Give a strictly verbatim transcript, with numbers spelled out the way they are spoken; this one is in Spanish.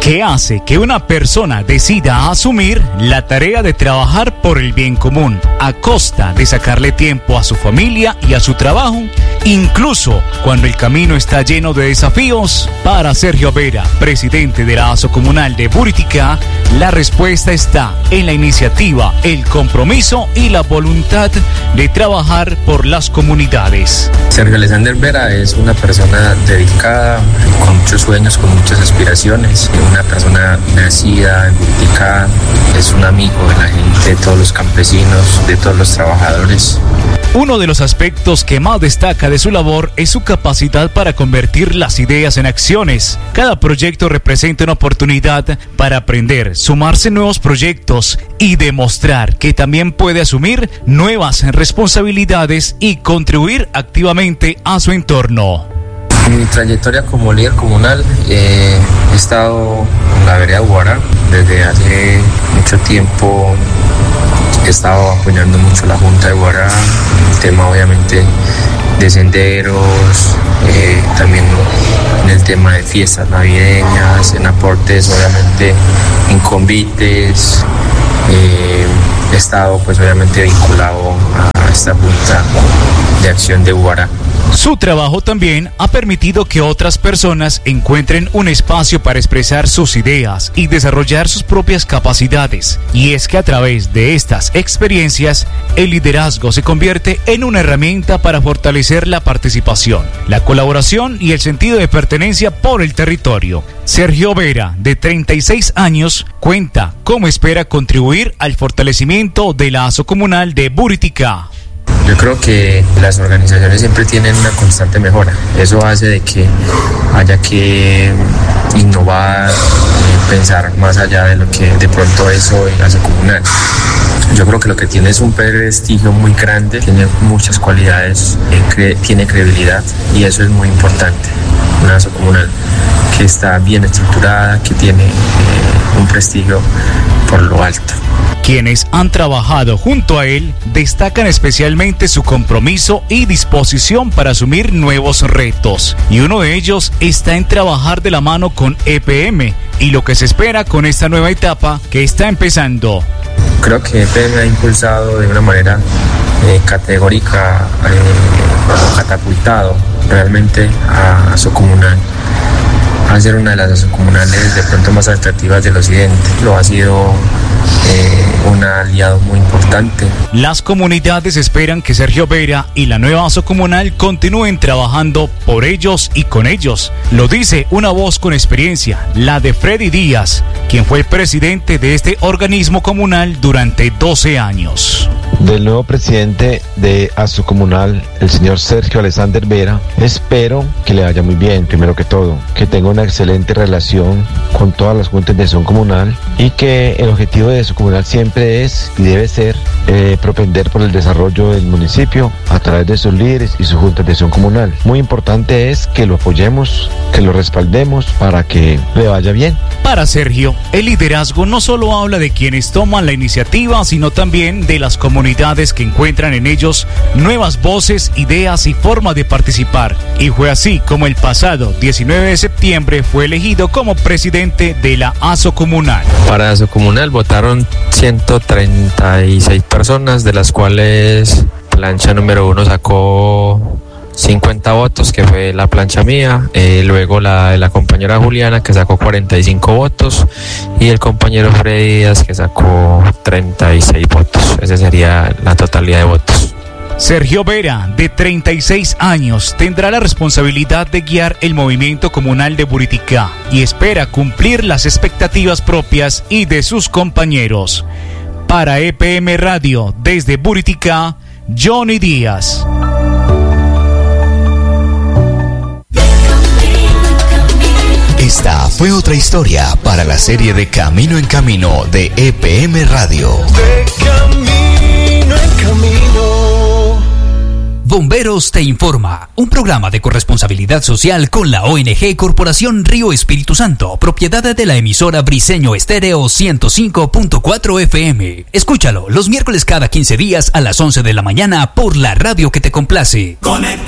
¿Qué hace que una persona decida asumir la tarea de trabajar por el bien común a costa de sacarle tiempo a su familia y a su trabajo, incluso cuando el camino está lleno de desafíos? Para Sergio Vera, presidente de la Aso Comunal de Buritica, la respuesta está en la iniciativa, el compromiso y la voluntad de trabajar por las comunidades. Sergio Alexander Vera es una persona dedicada, con muchos sueños, con muchas aspiraciones, una persona nacida en Buritica, es un amigo de la gente, de todos los campesinos, de todos los trabajadores. Uno de los aspectos que más destaca de su labor es su capacidad para convertir las ideas en acciones. Cada proyecto representa una oportunidad para aprender, sumarse a nuevos proyectos y demostrar que también puede asumir nuevas responsabilidades y contribuir activamente a su entorno. En mi trayectoria como líder comunal eh, he estado en la vereda Guará desde hace mucho tiempo. He estado apoyando mucho la Junta de Guará, el tema obviamente de senderos, eh, también en el tema de fiestas navideñas, en aportes obviamente en convites. Eh, he estado pues obviamente vinculado a esta Junta de Acción de Guará. Su trabajo también ha permitido que otras personas encuentren un espacio para expresar sus ideas y desarrollar sus propias capacidades. Y es que a través de estas experiencias, el liderazgo se convierte en una herramienta para fortalecer la participación, la colaboración y el sentido de pertenencia por el territorio. Sergio Vera, de treinta y seis años, cuenta cómo espera contribuir al fortalecimiento de la Aso Comunal de Buritica. Yo creo que las organizaciones siempre tienen una constante mejora. Eso hace de que haya que innovar, pensar más allá de lo que de pronto es hoy la Aso Comunal. Yo creo que lo que tiene es un prestigio muy grande, tiene muchas cualidades, cre- tiene credibilidad y eso es muy importante. Una Aso Comunal que está bien estructurada, que tiene eh, un prestigio por lo alto. Quienes han trabajado junto a él destacan especialmente su compromiso y disposición para asumir nuevos retos. Y uno de ellos está en trabajar de la mano con E P M y lo que se espera con esta nueva etapa que está empezando. Creo que E P M ha impulsado de una manera eh, categórica, eh, catapultado realmente a Aso Comunal a ser una de las Aso Comunales de pronto más atractivas del occidente. Lo ha sido eh, un aliado muy importante. Las comunidades esperan que Sergio Vera y la nueva Aso Comunal continúen trabajando por ellos y con ellos. Lo dice una voz con experiencia, la de Freddy Díaz, quien fue el presidente de este organismo comunal durante doce años. Del nuevo presidente de Aso Comunal, el señor Sergio Alexander Vera, espero que le vaya muy bien, primero que todo, que tenga una excelente relación con todas las juntas de acción comunal y que el objetivo de Aso Comunal siempre es y debe ser eh, propender por el desarrollo del municipio a través de sus líderes y sus juntas de acción comunal. Muy importante es que lo apoyemos, que lo respaldemos para que le vaya bien. Para Sergio, el liderazgo no solo habla de quienes toman la iniciativa, sino también de las comunidades que encuentran en ellos nuevas voces, ideas y formas de participar. Y fue así como el pasado diecinueve de septiembre fue elegido como presidente de la Aso Comunal. Para Aso Comunal votaron ciento treinta y seis personas, de las cuales plancha número uno sacó cincuenta votos, que fue la plancha mía, eh, luego la de la compañera Juliana, que sacó cuarenta y cinco votos, y el compañero Freddy Díaz, que sacó treinta y seis votos. Esa sería la totalidad de votos. Sergio Vera, de treinta y seis años, tendrá la responsabilidad de guiar el movimiento comunal de Buritica y espera cumplir las expectativas propias y de sus compañeros. Para E P M Radio, desde Buritica, Johnny Díaz. Esta fue otra historia para la serie de Camino en Camino de E P M Radio. De camino en camino. Bomberos te informa, un programa de corresponsabilidad social con la O N G Corporación Río Espíritu Santo, propiedad de la emisora Briseño Estéreo ciento cinco punto cuatro F M. Escúchalo los miércoles cada quince días a las once de la mañana por la radio que te complace. Conecta.